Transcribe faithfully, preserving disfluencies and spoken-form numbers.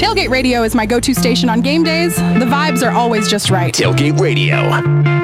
Tailgate Radio is my go-to station on game days. The vibes are always just right. Tailgate Radio.